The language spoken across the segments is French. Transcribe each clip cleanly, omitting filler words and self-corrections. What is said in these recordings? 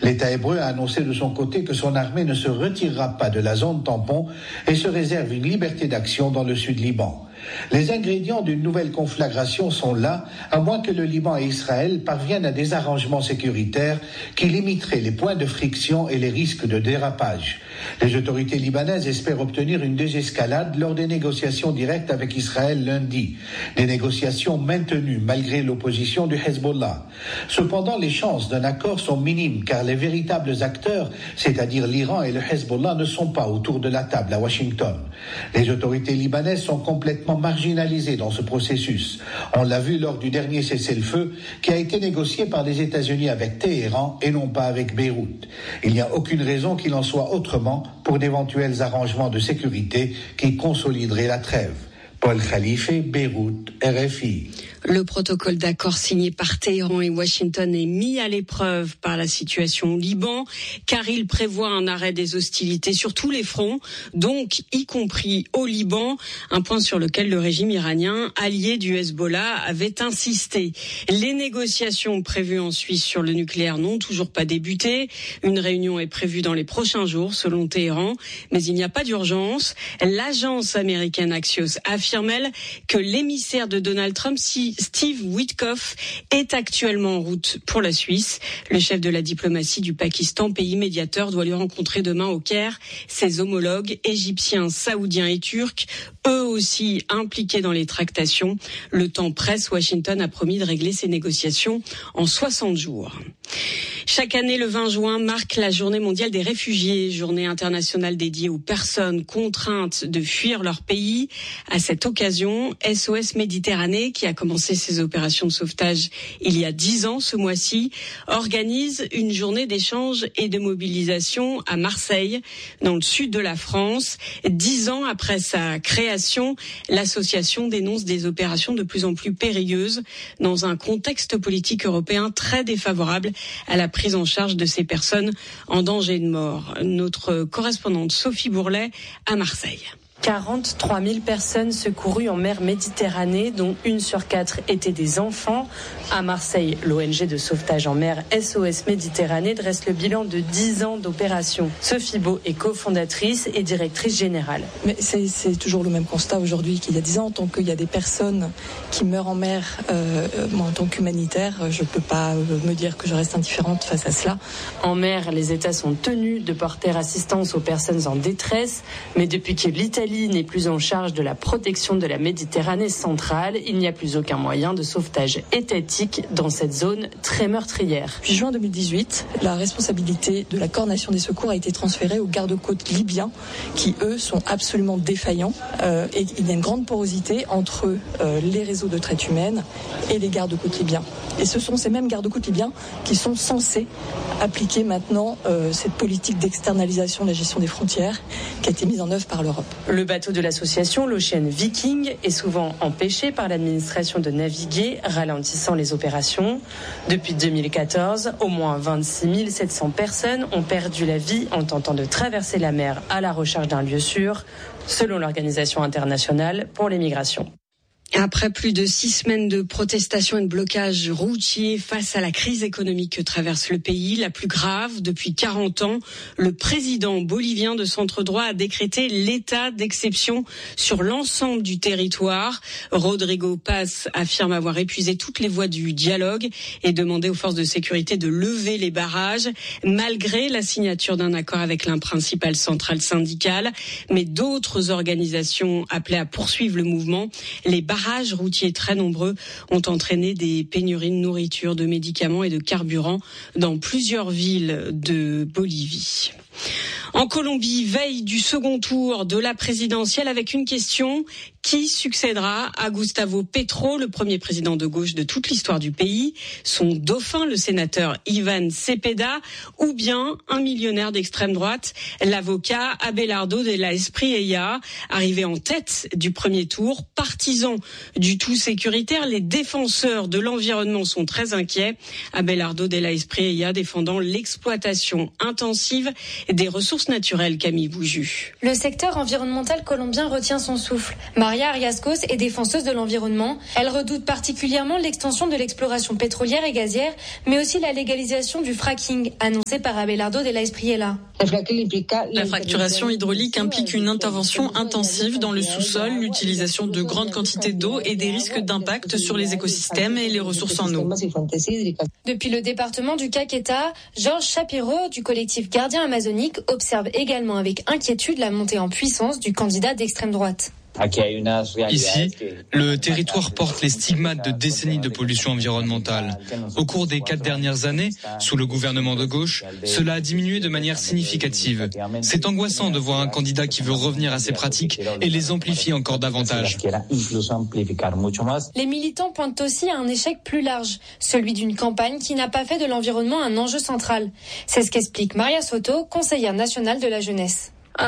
L'État hébreu a annoncé de son côté que son armée ne se retirera pas de la zone tampon et se réserve une liberté d'action dans le sud Liban. Les ingrédients d'une nouvelle conflagration sont là, à moins que le Liban et Israël parviennent à des arrangements sécuritaires qui limiteraient les points de friction et les risques de dérapage. Les autorités libanaises espèrent obtenir une désescalade lors des négociations directes avec Israël lundi. Des négociations maintenues malgré l'opposition du Hezbollah. Cependant, les chances d'un accord sont minimes car les véritables acteurs, c'est-à-dire l'Iran et le Hezbollah, ne sont pas autour de la table à Washington. Les autorités libanaises sont complètement marginalisées dans ce processus. On l'a vu lors du dernier cessez-le-feu qui a été négocié par les États-Unis avec Téhéran et non pas avec Beyrouth. Il n'y a aucune raison qu'il en soit autrement pour d'éventuels arrangements de sécurité qui consolideraient la trêve. Paul Khalife, Beyrouth, RFI. Le protocole d'accord signé par Téhéran et Washington est mis à l'épreuve par la situation au Liban, car il prévoit un arrêt des hostilités sur tous les fronts, donc y compris au Liban, un point sur lequel le régime iranien, allié du Hezbollah, avait insisté. Les négociations prévues en Suisse sur le nucléaire n'ont toujours pas débuté. Une réunion est prévue dans les prochains jours, selon Téhéran, mais il n'y a pas d'urgence. L'agence américaine Axios affirme, elle, que l'émissaire de Donald Trump, Steve Witkoff, est actuellement en route pour la Suisse. Le chef de la diplomatie du Pakistan, pays médiateur, doit lui rencontrer demain au Caire ses homologues égyptiens, saoudiens et turcs, eux aussi impliqués dans les tractations. Le temps presse, Washington a promis de régler ces négociations en 60 jours. Chaque année, le 20 juin marque la journée mondiale des réfugiés, journée internationale dédiée aux personnes contraintes de fuir leur pays. À cette occasion, SOS Méditerranée, qui a commencé ses opérations de sauvetage il y a 10 ans ce mois-ci, organise une journée d'échange et de mobilisation à Marseille, dans le sud de la France. 10 ans après sa création, l'association dénonce des opérations de plus en plus périlleuses dans un contexte politique européen très défavorable à la prise en charge de ces personnes en danger de mort. Notre correspondante Sophie Bourlet à Marseille. 43 000 personnes secourues en mer Méditerranée, dont 1 sur 4 étaient des enfants. À Marseille, l'ONG de sauvetage en mer SOS Méditerranée dresse le bilan de 10 ans d'opération. Sophie Beau est cofondatrice et directrice générale. Mais c'est toujours le même constat aujourd'hui qu'il y a 10 ans. Tant qu'il y a des personnes qui meurent en mer, moi en tant qu'humanitaire, je ne peux pas me dire que je reste indifférente face à cela. En mer, les États sont tenus de porter assistance aux personnes en détresse, mais depuis que l'Italie n'est plus en charge de la protection de la Méditerranée centrale, il n'y a plus aucun moyen de sauvetage étatique dans cette zone très meurtrière. Depuis juin 2018, la responsabilité de la coordination des secours a été transférée aux gardes-côtes libyens qui, eux, sont absolument défaillants. Et il y a une grande porosité entre les réseaux de traite humaine et les gardes-côtes libyens. Et ce sont ces mêmes gardes-côtes libyens qui sont censés appliquer maintenant cette politique d'externalisation de la gestion des frontières qui a été mise en œuvre par l'Europe. Le bateau de l'association, l'Ocean Viking, est souvent empêché par l'administration de naviguer, ralentissant les opérations. Depuis 2014, au moins 26 700 personnes ont perdu la vie en tentant de traverser la mer à la recherche d'un lieu sûr, selon l'Organisation internationale pour les migrations. Après plus de 6 semaines de protestations et de blocages routiers face à la crise économique que traverse le pays, la plus grave depuis 40 ans, le président bolivien de centre droit a décrété l'état d'exception sur l'ensemble du territoire. Rodrigo Paz affirme avoir épuisé toutes les voies du dialogue et demandé aux forces de sécurité de lever les barrages, malgré la signature d'un accord avec la principale centrale syndicale. Mais d'autres organisations appelaient à poursuivre le mouvement. Les barrages routiers très nombreux ont entraîné des pénuries de nourriture, de médicaments et de carburant dans plusieurs villes de Bolivie. En Colombie, veille du second tour de la présidentielle avec une question: qui succédera à Gustavo Petro, le premier président de gauche de toute l'histoire du pays, son dauphin, le sénateur Iván Cepeda, ou bien un millionnaire d'extrême droite, l'avocat Abelardo de la Espriella, arrivé en tête du premier tour, partisan du tout sécuritaire. Les défenseurs de l'environnement sont très inquiets. Abelardo de la Espriella défendant l'exploitation intensive des ressources naturelles. Camille Bouju. Le secteur environnemental colombien retient son souffle. Maria Maria Ariascos est défenseuse de l'environnement. Elle redoute particulièrement l'extension de l'exploration pétrolière et gazière, mais aussi la légalisation du fracking, annoncée par Abelardo de la Espriella. La fracturation hydraulique implique une intervention intensive dans le sous-sol, l'utilisation de grandes quantités d'eau et des risques d'impact sur les écosystèmes et les ressources en eau. Depuis le département du Caqueta, Georges Shapiro du collectif Gardien Amazonique observe également avec inquiétude la montée en puissance du candidat d'extrême droite. Ici, le territoire porte les stigmates de décennies de pollution environnementale. Au cours des 4 dernières années, sous le gouvernement de gauche, cela a diminué de manière significative. C'est angoissant de voir un candidat qui veut revenir à ces pratiques et les amplifier encore davantage. Les militants pointent aussi à un échec plus large, celui d'une campagne qui n'a pas fait de l'environnement un enjeu central. C'est ce qu'explique Maria Soto, conseillère nationale de la jeunesse.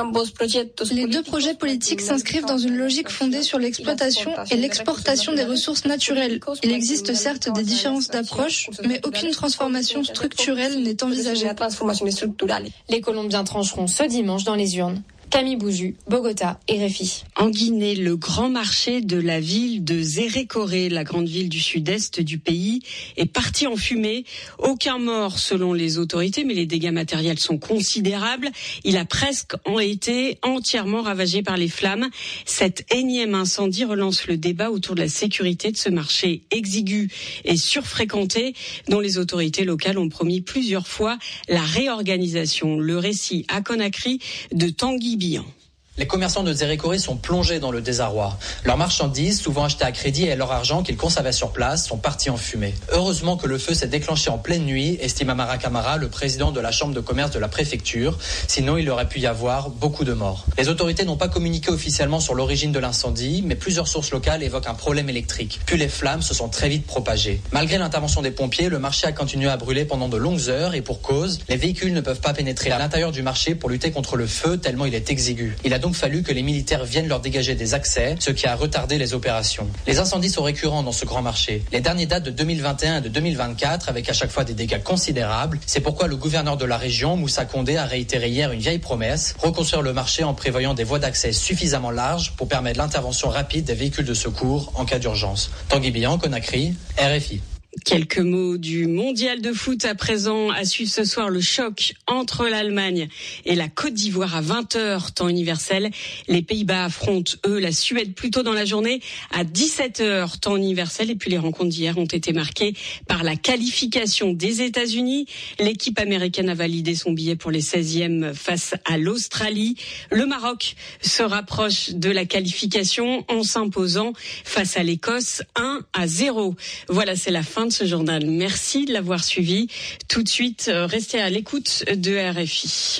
Les deux projets politiques s'inscrivent dans une logique fondée sur l'exploitation et l'exportation des ressources naturelles. Il existe certes des différences d'approche, mais aucune transformation structurelle n'est envisagée. Les Colombiens trancheront ce dimanche dans les urnes. Camille Bouju, Bogota, RFI. En Guinée, le grand marché de la ville de Zérékoré, la grande ville du sud-est du pays, est parti en fumée. Aucun mort selon les autorités, mais les dégâts matériels sont considérables. Il a presque été entièrement ravagé par les flammes. Cet énième incendie relance le débat autour de la sécurité de ce marché exigu et surfréquenté, dont les autorités locales ont promis plusieurs fois la réorganisation. Le récit à Conakry de Tanguy Bihan. Les commerçants de Zérékoré sont plongés dans le désarroi. Leurs marchandises, souvent achetées à crédit et leur argent qu'ils conservaient sur place, sont partis en fumée. Heureusement que le feu s'est déclenché en pleine nuit, estime Amara Kamara, le président de la chambre de commerce de la préfecture. Sinon, il aurait pu y avoir beaucoup de morts. Les autorités n'ont pas communiqué officiellement sur l'origine de l'incendie, mais plusieurs sources locales évoquent un problème électrique. Puis les flammes se sont très vite propagées. Malgré l'intervention des pompiers, le marché a continué à brûler pendant de longues heures et pour cause, les véhicules ne peuvent pas pénétrer à l'intérieur du marché pour lutter contre le feu tellement il est exigu. Il a donc fallu que les militaires viennent leur dégager des accès, ce qui a retardé les opérations. Les incendies sont récurrents dans ce grand marché. Les derniers datent de 2021 et de 2024 avec à chaque fois des dégâts considérables. C'est pourquoi le gouverneur de la région, Moussa Condé, a réitéré hier une vieille promesse, reconstruire le marché en prévoyant des voies d'accès suffisamment larges pour permettre l'intervention rapide des véhicules de secours en cas d'urgence. Tanguy Bihan, Conakry, RFI. Quelques mots du mondial de foot à présent. À suivre ce soir le choc entre l'Allemagne et la Côte d'Ivoire à 20h, temps universel. Les Pays-Bas affrontent, eux, la Suède plus tôt dans la journée à 17h, temps universel. Et puis les rencontres d'hier ont été marquées par la qualification des États-Unis. L'équipe américaine a validé son billet pour les 16e face à l'Australie. Le Maroc se rapproche de la qualification en s'imposant face à l'Écosse 1-0. Voilà, c'est la fin de ce journal. Merci de l'avoir suivi. Tout de suite, restez à l'écoute de RFI.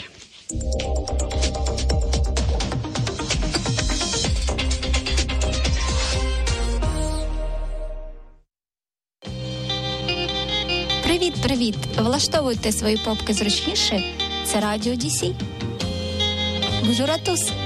Привіт! Влаштовуйте свої попки зручніше. Це Радіо DC. Bonjour à tous.